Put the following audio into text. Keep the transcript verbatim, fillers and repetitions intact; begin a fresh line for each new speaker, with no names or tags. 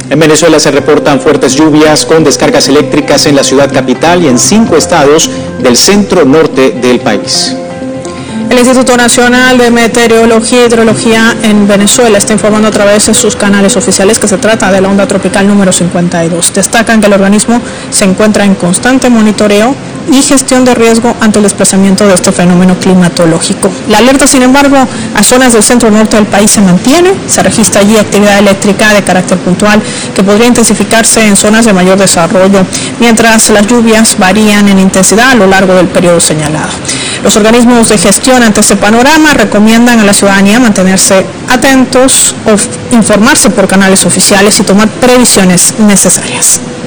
En Venezuela se reportan fuertes lluvias con descargas eléctricas en la ciudad capital y en cinco estados del centro norte del país.
El Instituto Nacional de Meteorología y Hidrología en Venezuela está informando a través de sus canales oficiales que se trata de la onda tropical número cincuenta y dos. Destacan que el organismo se encuentra en constante monitoreo y gestión de riesgo ante el desplazamiento de este fenómeno climatológico. La alerta, sin embargo, a zonas del centro norte del país se mantiene. Se registra allí actividad eléctrica de carácter puntual que podría intensificarse en zonas de mayor desarrollo, mientras las lluvias varían en intensidad a lo largo del periodo señalado. Los organismos de gestión ante este panorama recomiendan a la ciudadanía mantenerse atentos o informarse por canales oficiales y tomar previsiones necesarias.